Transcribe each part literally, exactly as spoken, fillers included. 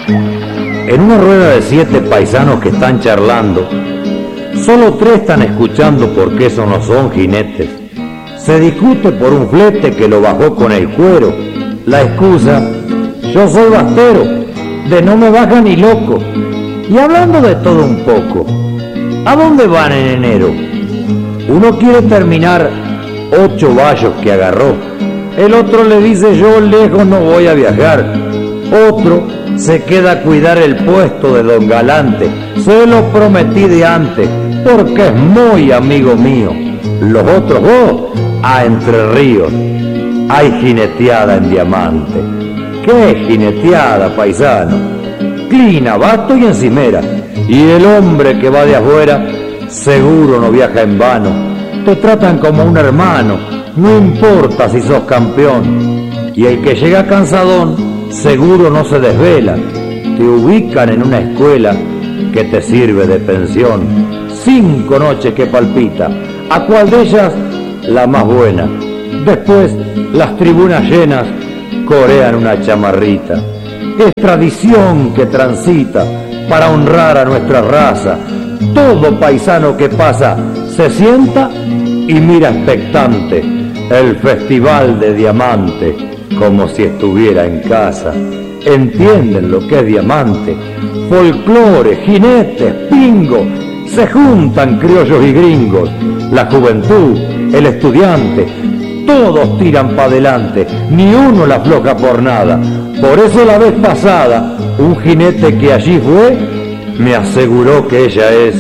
En una rueda de siete paisanos que están charlando, solo tres están escuchando porque esos no son jinetes. Se discute por un flete que lo bajó con el cuero. La excusa: yo soy bastero, de no me baja ni loco. Y hablando de todo un poco, ¿a dónde van en enero? Uno quiere terminar ocho vallos que agarró. El otro le dice: yo lejos no voy a viajar. Otro se queda a cuidar el puesto de don Galante. Se lo prometí de antes, porque es muy amigo mío. Los otros dos a Entre Ríos. Hay jineteada en Diamante. ¿Qué jineteada, paisano? Clina, basto y encimera. Y el hombre que va de afuera seguro no viaja en vano. Te tratan como un hermano, no importa si sos campeón. Y el que llega cansadón seguro no se desvela. Te ubican en una escuela que te sirve de pensión. Cinco noches que palpita. ¿A cuál de ellas? La más buena. Después, las tribunas llenas corean una chamarrita. Es tradición que transita para honrar a nuestra raza. Todo paisano que pasa se sienta y mira expectante el festival de Diamante, como si estuviera en casa. Entienden lo que es Diamante. Folclore, jinetes, pingo, se juntan criollos y gringos. La juventud, el estudiante, todos tiran para adelante, ni uno la afloja por nada. Por eso la vez pasada, un jinete que allí fue, me aseguró que ella es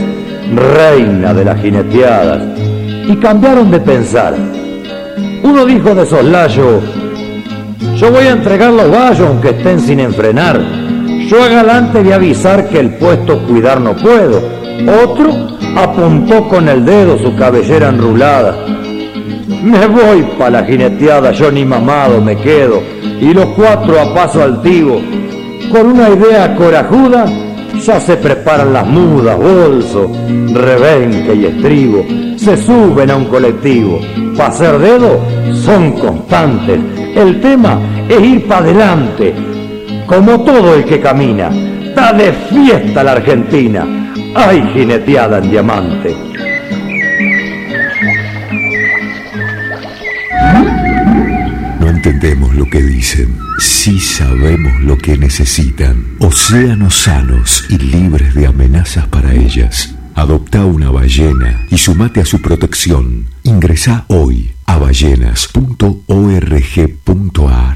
reina de las jineteadas. Y cambiaron de pensar. Uno dijo de soslayo: yo voy a entregar los vallos aunque estén sin enfrenar. Yo a Galante voy a avisar que el puesto cuidar no puedo. Otro apuntó con el dedo su cabellera enrulada. Me voy pa' la jineteada, yo ni mamado me quedo. Y los cuatro a paso altivo, con una idea corajuda, ya se preparan las mudas, bolso, rebenque y estribo. Se suben a un colectivo. Pa' hacer dedo son constantes. El tema es ir para adelante, como todo el que camina. Está de fiesta la Argentina. Hay jineteada en Diamante. No entendemos lo que dicen, sí sabemos lo que necesitan. Océanos sanos y libres de amenazas para ellas. Adopta una ballena y sumate a su protección. Ingresá hoy a ballenas punto org punto ar.